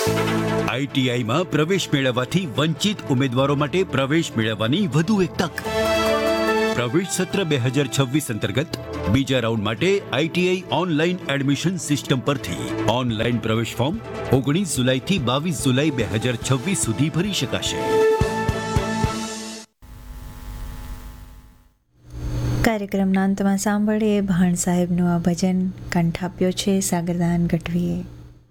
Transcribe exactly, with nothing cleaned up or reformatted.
આઈટીઆઈમાં પ્રવેશ મેળવવાથી વંચિત ઉમેદવારો માટે પ્રવેશ મેળવવાની વધુ એક તક. પ્રવેશ સત્ર બે હજાર છવ્વીસ અંતર્ગત બીજા રાઉન્ડ માટે આઈટીઆઈ ઓનલાઈન એડમિશન સિસ્ટમ પરથી ઓનલાઈન પ્રવેશ ફોર્મ ઓગણીસ જુલાઈથી બાવીસ જુલાઈ બે હજાર છવ્વીસ સુધી ભરી શકાશે. કાર્યક્રમના અંતમાં સાંભળીએ ભાણ સાહેબનું આ ભજન કંઠ આપ્યો છે સાગરદાન ગઢવીએ.